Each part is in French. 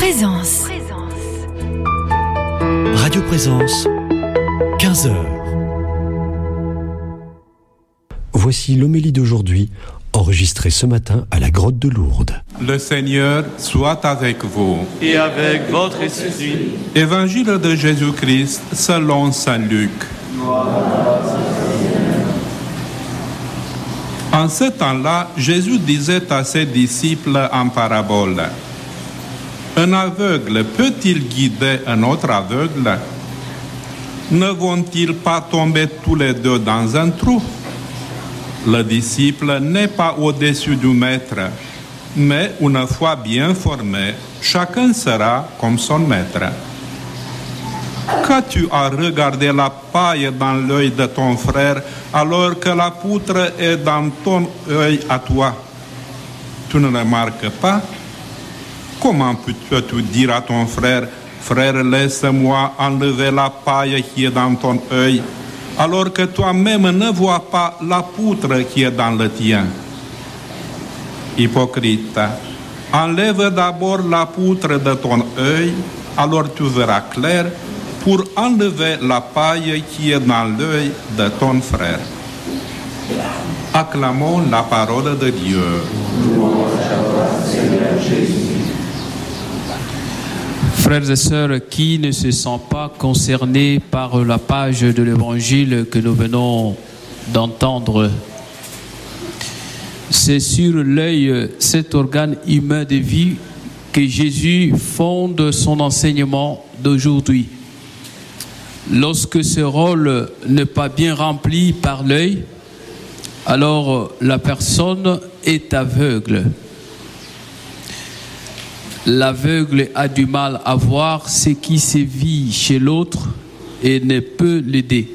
Présence. Radio Présence, 15h. Voici l'homélie d'aujourd'hui, enregistrée ce matin à la grotte de Lourdes. Le Seigneur soit avec vous. Et avec votre esprit. Évangile de Jésus-Christ selon saint Luc. En ce temps-là, Jésus disait à ses disciples en parabole: un aveugle peut-il guider un autre aveugle? Ne vont-ils pas tomber tous les deux dans un trou? Le disciple n'est pas au-dessus du maître, mais une fois bien formé, chacun sera comme son maître. Qu'as-tu à regarder la paille dans l'œil de ton frère alors que la poutre est dans ton œil à toi? Tu ne remarques pas? Comment peux-tu dire à ton frère: frère, laisse-moi enlever la paille qui est dans ton œil, alors que toi-même ne vois pas la poutre qui est dans le tien? Hypocrite, enlève d'abord la poutre de ton œil, alors tu verras clair pour enlever la paille qui est dans l'œil de ton frère. Acclamons la parole de Dieu. Frères et sœurs, qui ne se sent pas concerné par la page de l'Évangile que nous venons d'entendre? C'est sur l'œil, cet organe humain de vie, que Jésus fonde son enseignement d'aujourd'hui. Lorsque ce rôle n'est pas bien rempli par l'œil, alors la personne est aveugle. L'aveugle a du mal à voir ce qui se vit chez l'autre et ne peut l'aider.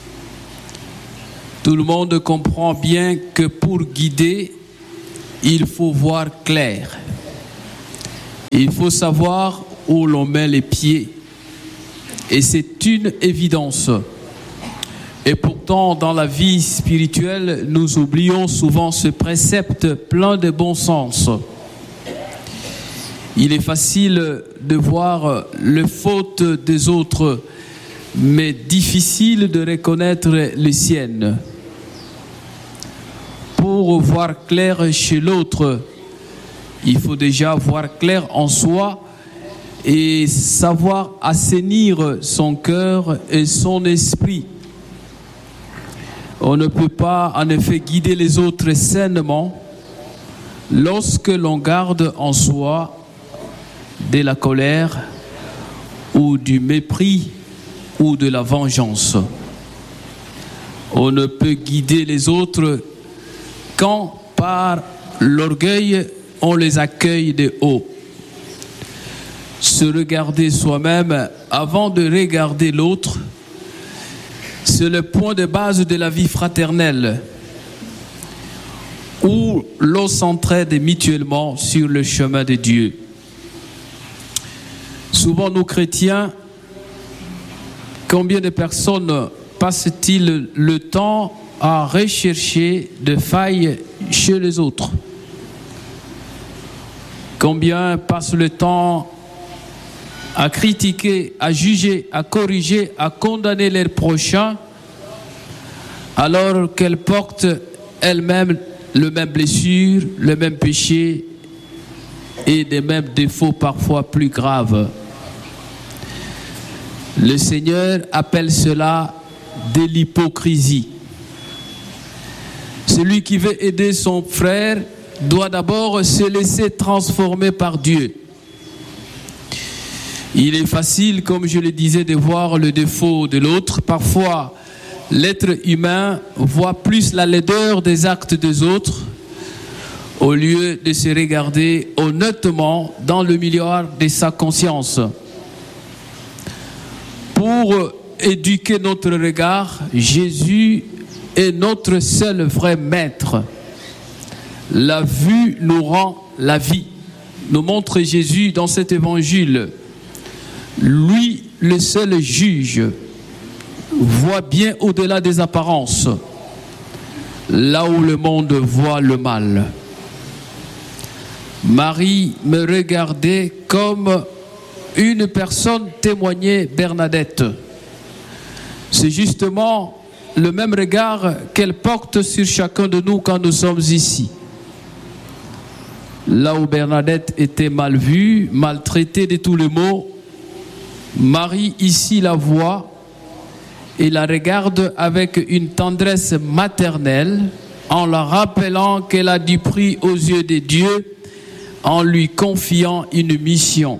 Tout le monde comprend bien que pour guider, il faut voir clair. Il faut savoir où l'on met les pieds. Et c'est une évidence. Et pourtant, dans la vie spirituelle, nous oublions souvent ce précepte plein de bon sens. Il est facile de voir les fautes des autres, mais difficile de reconnaître les siennes. Pour voir clair chez l'autre, il faut déjà voir clair en soi et savoir assainir son cœur et son esprit. On ne peut pas en effet guider les autres sainement lorsque l'on garde en soi de la colère ou du mépris ou de la vengeance. On ne peut guider les autres quand par l'orgueil on les accueille de haut. Se regarder soi-même avant de regarder l'autre, c'est le point de base de la vie fraternelle où l'on s'entraide mutuellement sur le chemin de Dieu. Souvent, nous chrétiens, combien de personnes passent-ils le temps à rechercher des failles chez les autres? Combien passent le temps à critiquer, à juger, à corriger, à condamner leurs prochains, alors qu'elles portent elles-mêmes les mêmes blessures, les mêmes péchés et des mêmes défauts parfois plus graves? Le Seigneur appelle cela de l'hypocrisie. Celui qui veut aider son frère doit d'abord se laisser transformer par Dieu. Il est facile, comme je le disais, de voir le défaut de l'autre. Parfois, l'être humain voit plus la laideur des actes des autres au lieu de se regarder honnêtement dans le miroir de sa conscience. Pour éduquer notre regard, Jésus est notre seul vrai maître. La vue nous rend la vie, nous montre Jésus dans cet évangile. Lui, le seul juge, voit bien au-delà des apparences, là où le monde voit le mal. Marie me regardait comme une personne témoignait Bernadette. C'est justement le même regard qu'elle porte sur chacun de nous quand nous sommes ici. Là où Bernadette était mal vue, maltraitée de tous les maux, Marie ici la voit et la regarde avec une tendresse maternelle en la rappelant qu'elle a du prix aux yeux de Dieu en lui confiant une mission.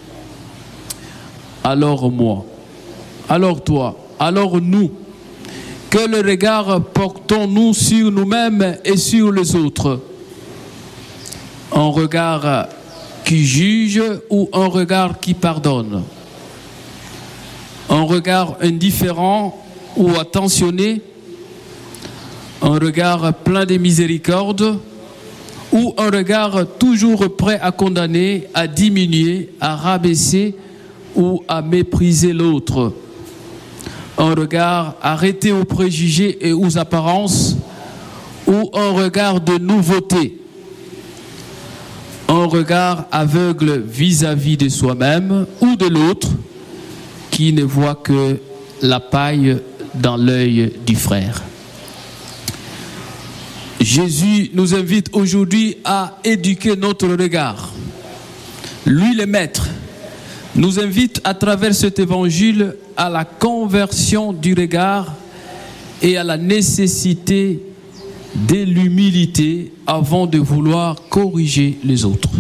Alors moi, alors toi, alors nous, quel regard portons-nous sur nous-mêmes et sur les autres? Un regard qui juge ou un regard qui pardonne? Un regard indifférent ou attentionné? Un regard plein de miséricorde ou un regard toujours prêt à condamner, à diminuer, à rabaisser ou à mépriser l'autre? Un regard arrêté aux préjugés et aux apparences ou un regard de nouveauté? Un regard aveugle vis-à-vis de soi-même ou de l'autre qui ne voit que la paille dans l'œil du frère. Jésus nous invite aujourd'hui à éduquer notre regard. Lui, le Maître, nous invite à travers cet évangile à la conversion du regard et à la nécessité de l'humilité avant de vouloir corriger les autres.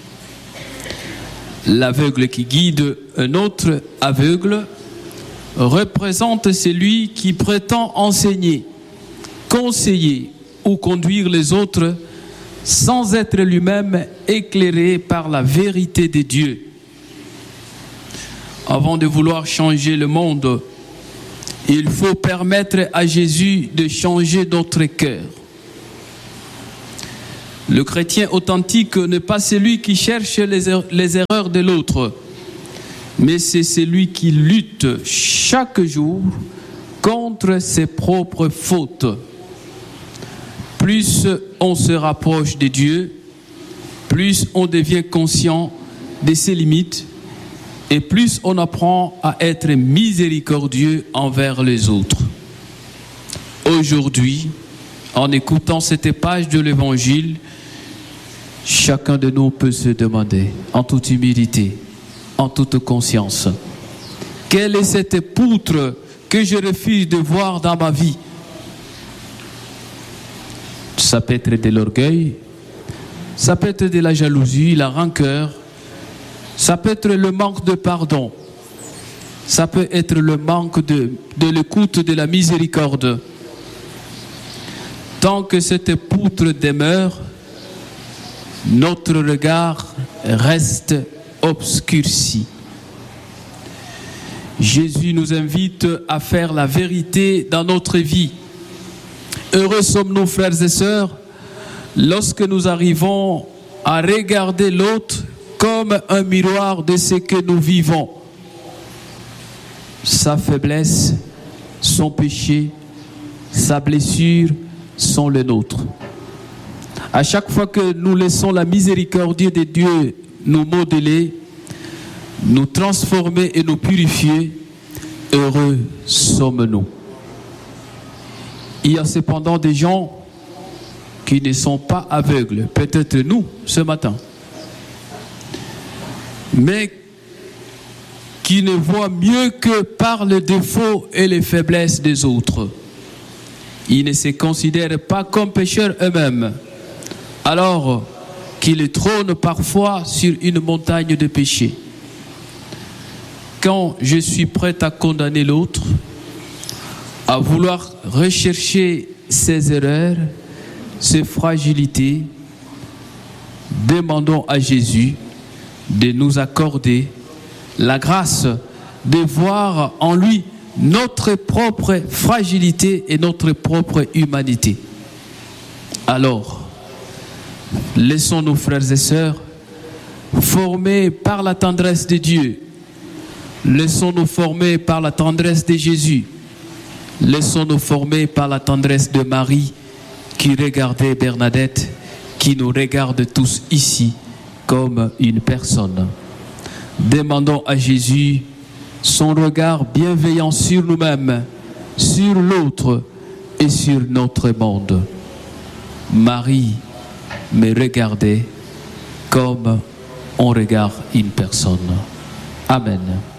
L'aveugle qui guide un autre aveugle représente celui qui prétend enseigner, conseiller ou conduire les autres sans être lui-même éclairé par la vérité de Dieu. Avant de vouloir changer le monde, il faut permettre à Jésus de changer notre cœur. Le chrétien authentique n'est pas celui qui cherche les erreurs de l'autre, mais c'est celui qui lutte chaque jour contre ses propres fautes. Plus on se rapproche de Dieu, plus on devient conscient de ses limites et plus on apprend à être miséricordieux envers les autres. Aujourd'hui, en écoutant cette page de l'Évangile, chacun de nous peut se demander, en toute humilité, en toute conscience, quelle est cette poutre que je refuse de voir dans ma vie? Ça peut être de l'orgueil, ça peut être de la jalousie, la rancœur, ça peut être le manque de pardon, ça peut être le manque de l'écoute, de la miséricorde. Tant que cette poutre demeure, notre regard reste obscurci. Jésus nous invite à faire la vérité dans notre vie. Heureux sommes-nous, frères et sœurs, lorsque nous arrivons à regarder l'autre comme un miroir de ce que nous vivons. Sa faiblesse, son péché, sa blessure sont les nôtres. À chaque fois que nous laissons la miséricorde de Dieu nous modeler, nous transformer et nous purifier, heureux sommes-nous. Il y a cependant des gens qui ne sont pas aveugles, peut-être nous ce matin, mais qui ne voient mieux que par les défauts et les faiblesses des autres. Ils ne se considèrent pas comme pécheurs eux-mêmes, alors qu'ils trônent parfois sur une montagne de péché. Quand je suis prêt à condamner l'autre, à vouloir rechercher ses erreurs, ses fragilités, demandons à Jésus de nous accorder la grâce de voir en lui notre propre fragilité et notre propre humanité. Alors, laissons nos frères et sœurs formés par la tendresse de Dieu. Laissons-nous former par la tendresse de Jésus. Laissons-nous former par la tendresse de Marie qui regardait Bernadette, qui nous regarde tous ici comme une personne. Demandons à Jésus son regard bienveillant sur nous-mêmes, sur l'autre et sur notre monde. Marie, me regardez comme on regarde une personne. Amen.